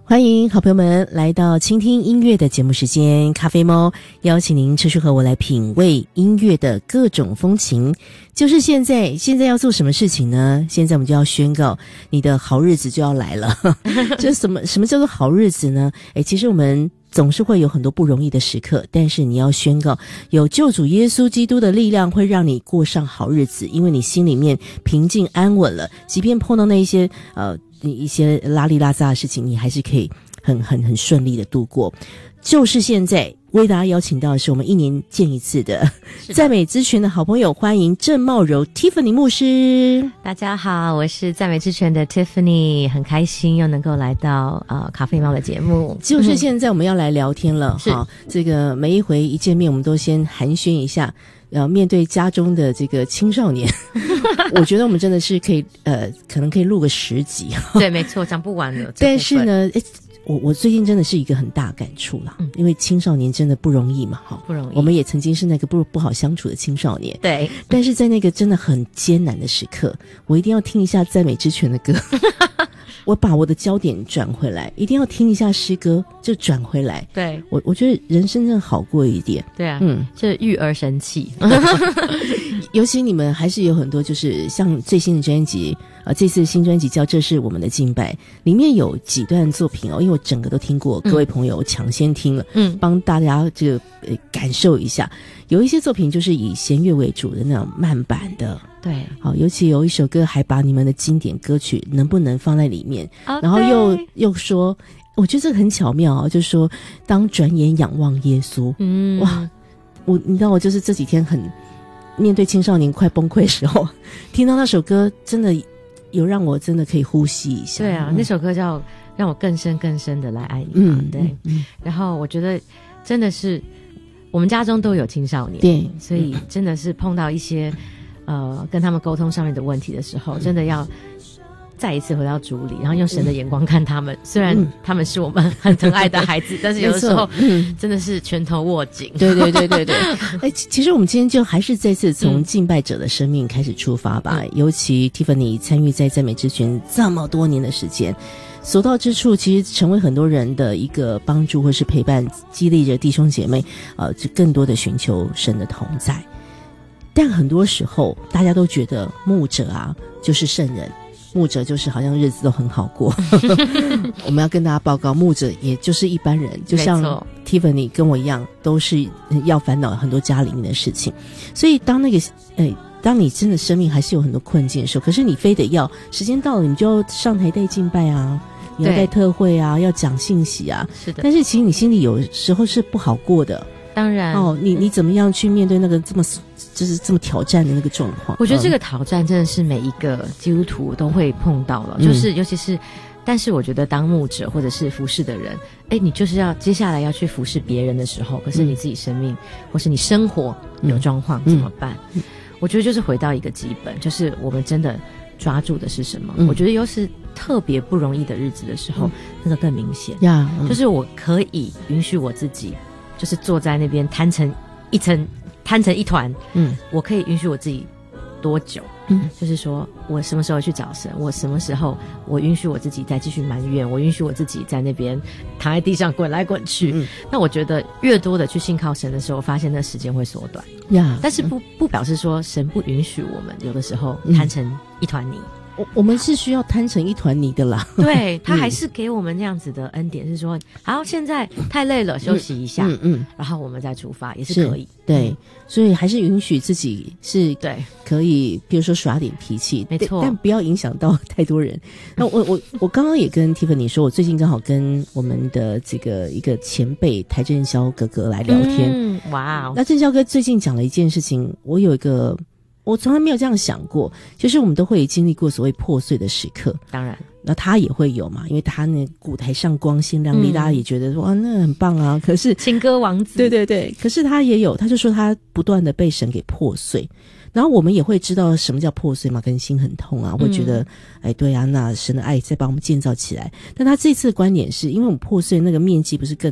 欢迎好朋友们来到倾听音乐的节目时间，咖啡猫邀请您持续和我来品味音乐的各种风情。就是现在要做什么事情呢？现在我们就要宣告你的好日子就要来了。这什么叫做好日子呢？其实我们总是会有很多不容易的时刻，但是你要宣告有救主耶稣基督的力量会让你过上好日子，因为你心里面平静安稳了，即便碰到那一些一些拉里拉杂的事情，你还是可以很顺利的度过。就是现在为大家邀请到的是我们1年见一次的赞美之泉的好朋友，欢迎郑茂柔 Tiffany 牧师。 大家好，我是赞美之泉的 Tiffany， 很开心又能够来到咖啡猫的节目。 就是现在我们要来聊天了哈，这个每一回一见面我们都先寒暄一下，面对家中的这个青少年我觉得我们真的是可以可能可以录个10集。 对，没错，讲不完了。 但是呢我最近真的是一个很大感触啦，因为青少年真的不容易嘛，不容易。我们也曾经是那个不好相处的青少年， 对。 但是在那个真的很艰难的时刻，我一定要听一下赞美之泉的歌，我把我的焦点转回来，一定要听一下诗歌就转回来。 对， 我觉得人生真的好过一点。 对啊，就育儿神器。 尤其你们还是有很多，就是像最新的专辑这次新专辑叫《这是我们的敬拜》，里面有几段作品因为我整个都听过，各位朋友抢先听了，帮大家这个感受一下。有一些作品就是以弦乐为主的那种慢板的， 对， 好，尤其有一首歌还把你们的经典歌曲能不能放在里面，然后又说，我觉得这个很巧妙就是说，当转眼仰望耶稣，哇，你知道我就是这几天很面对青少年快崩溃的时候，听到那首歌真的有让我真的可以呼吸一下。 对啊，那首歌叫让我更深更深的来爱你嘛，对。然后我觉得真的是我们家中都有青少年， 对， 所以真的是碰到一些跟他们沟通上面的问题的时候，真的要再一次回到主里，然后用神的眼光看他们。虽然他们是我们很疼爱的孩子，但是有的时候真的是拳头握紧。 对。其实我们今天就还是再次从敬拜者的生命开始出发吧。尤其 Tiffany 参与在赞美之泉这么多年的时间，所到之处其实成为很多人的一个帮助或是陪伴，激励着弟兄姐妹就更多的寻求神的同在。但很多时候大家都觉得牧者就是圣人，牧者就是好像日子都很好过我们要跟大家报告，牧者也就是一般人，就像 Tiffany 跟我一样，都是要烦恼很多家里面的事情。所以当你真的生命还是有很多困境的时候，可是你非得要时间到了你就要上台带敬拜你要带特会要讲信息是的。 但是其实你心里有时候是不好过的。 当然你怎么样去面对那个就是这么挑战的那个状况？ 我觉得这个挑战真的是每一个基督徒都会碰到了，就是尤其是，但是我觉得当牧者或者是服侍的人，你就是要接下来要去服侍别人的时候，可是你自己生命或是你生活有状况怎么办？我觉得就是回到一个基本，就是我们真的抓住的是什么？我觉得又是特别不容易的日子的时候，那个更明显。就是我可以允许我自己，就是坐在那边摊成一团，我可以允许我自己多久？就是说我什么时候去找神，我什么时候我允许我自己再继续埋怨，我允许我自己在那边躺在地上滚来滚去。那我觉得越多的去信靠神的时候，我发现那时间会缩短。但是不表示说神不允许我们有的时候摊成一团泥。 我们是需要摊成一团泥的啦。 对，他还是给我们这样子的恩典，是说好，现在太累了，休息一下，然后我们再出发也是可以。 对，所以还是允许自己是对可以，比如说耍点脾气， 没错， 但不要影响到太多人。那我刚刚也跟 Tiffany 说，我最近刚好跟我们的这个一个前辈台正宵哥哥来聊天。 哇哦！ 那正宵哥最近讲了一件事情，我从来没有这样想过，就是我们都会经历过所谓破碎的时刻， 当然， 那他也会有嘛，因为他那舞台上光鲜亮丽，大家也觉得说哇，那很棒啊。可是情歌王子， 对，可是他也有，他就说他不断的被神给破碎，然后我们也会知道什么叫破碎嘛，可能心很痛会觉得对啊，那神的爱再把我们建造起来。但他这次的观点是，因为我们破碎那个面积不是更